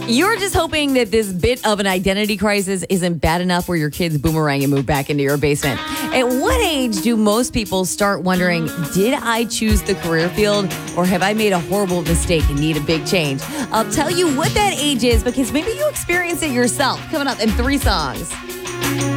You're just hoping that this bit of an identity crisis isn't bad enough where your kids boomerang and move back into your basement. At what age do most people start wondering, did I choose the career field or have I made a horrible mistake and need a big change? I'll tell you what that age is because maybe you experience it yourself. Coming up in 3 songs.